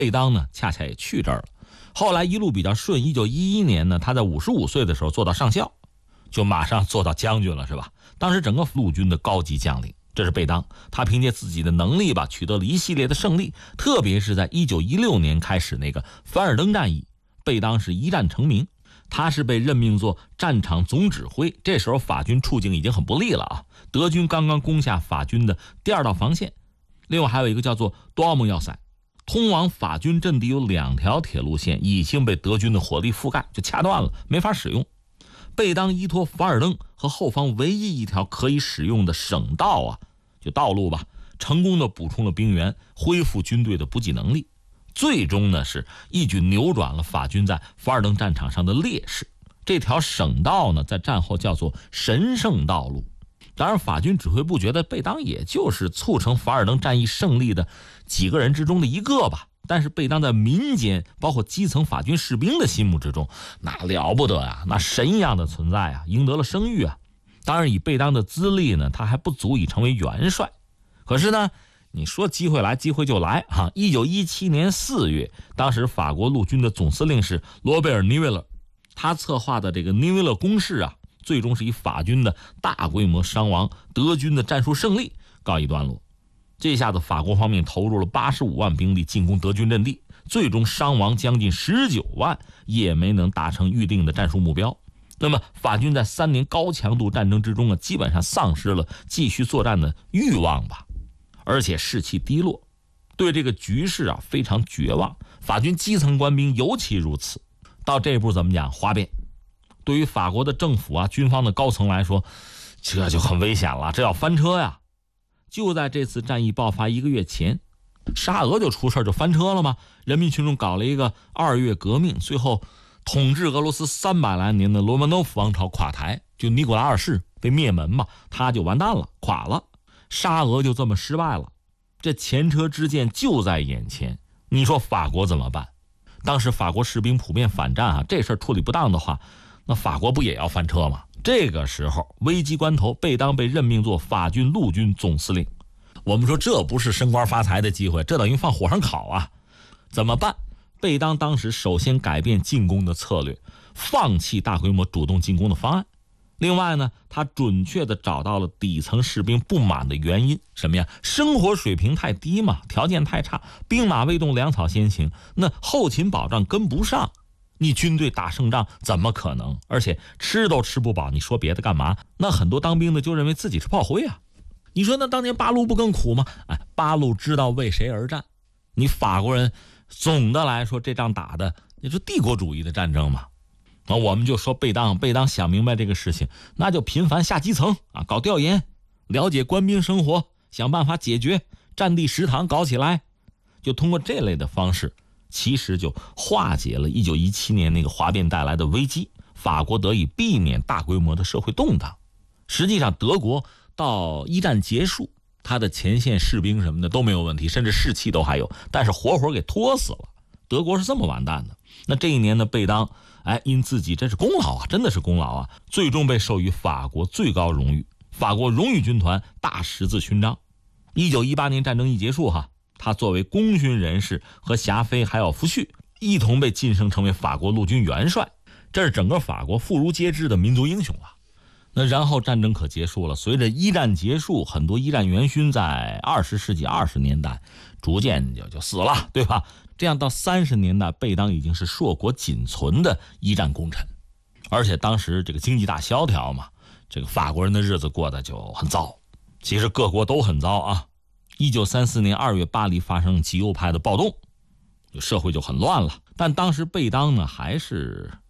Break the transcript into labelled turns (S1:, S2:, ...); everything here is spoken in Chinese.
S1: 贝当呢恰恰也去这儿了。后来一路比较顺，1911年呢，他在55岁的时候做到上校，就马上做到将军了，是吧？当时整个陆军的高级将领，这是贝当，他凭借自己的能力吧，取得了一系列的胜利，特别是在1916年开始那个凡尔登战役，贝当是一战成名，他是被任命做战场总指挥。这时候法军处境已经很不利了啊，德军刚刚攻下法军的第2道防线，另外还有一个叫做多奥蒙要塞，通往法军阵地有2条铁路线已经被德军的火力覆盖，就掐断了，没法使用。贝当依托凡尔登和后方唯一一条可以使用的省道啊，就道路吧，成功的补充了兵员，恢复军队的补给能力，最终呢是一举扭转了法军在凡尔登战场上的劣势。这条省道呢，在战后叫做神圣道路。当然法军指挥部觉得贝当也就是促成凡尔登战役胜利的几个人之中的一个吧，但是贝当在民间包括基层法军士兵的心目之中那了不得啊，那神一样的存在啊，赢得了声誉啊。当然以贝当的资历呢，他还不足以成为元帅，可是呢你说机会来机会就来啊。1917年4月，当时法国陆军的总司令是罗贝尔·尼维勒，他策划的这个尼维勒攻势啊，最终是以法军的大规模伤亡、德军的战术胜利告一段落。这下子法国方面投入了85万兵力进攻德军阵地，最终伤亡将近19万，也没能达成预定的战术目标。那么法军在3年高强度战争之中啊，基本上丧失了继续作战的欲望吧，而且士气低落，对这个局势啊非常绝望。法军基层官兵尤其如此。到这步怎么讲？哗变。对于法国的政府啊、军方的高层来说，这就很危险了，这要翻车呀。就在这次战役爆发1个月前，沙俄就出事就翻车了吗？人民群众搞了一个2月革命，最后统治俄罗斯300来年的罗曼诺夫王朝垮台，就尼古拉2世被灭门嘛，他就完蛋了，垮了，沙俄就这么失败了。这前车之鉴就在眼前，你说法国怎么办？当时法国士兵普遍反战啊，这事儿处理不当的话，那法国不也要翻车吗？这个时候危机关头，贝当被任命做法军陆军总司令。我们说这不是升官发财的机会，这等于放火上烤啊！怎么办？贝当当时首先改变进攻的策略，放弃大规模主动进攻的方案。另外呢，他准确地找到了底层士兵不满的原因，什么呀？生活水平太低嘛，条件太差，兵马未动，粮草先行，那后勤保障跟不上，你军队打胜仗怎么可能？而且吃都吃不饱，你说别的干嘛？那很多当兵的就认为自己是炮灰啊。你说那当年八路不更苦吗？八路知道为谁而战。你法国人总的来说这仗打的也是帝国主义的战争嘛。我们就说贝当想明白这个事情，那就频繁下基层啊，搞调研，了解官兵生活，想办法解决，战地食堂搞起来，就通过这类的方式，其实就化解了1917年那个哗变带来的危机，法国得以避免大规模的社会动荡。实际上德国到一战结束，他的前线士兵什么的都没有问题，甚至士气都还有，但是活活给拖死了。德国是这么完蛋的。那这一年呢，贝当因自己这是功劳啊，真的是功劳啊，最终被授予法国最高荣誉法国荣誉军团大十字勋章。1918年战争一结束他作为功勋人士和霞飞还有福煦一同被晋升成为法国陆军元帅，这是整个法国妇孺皆知的民族英雄啊。那然后战争可结束了，随着一战结束，很多一战元勋在20世纪20年代逐渐就死了，对吧？这样到30年代，贝当已经是硕果仅存的一战功臣，而且当时这个经济大萧条嘛，这个法国人的日子过得就很糟，其实各国都很糟啊。1934年2月，巴黎发生极右派的暴动，社会就很乱了。但当时贝当呢，还是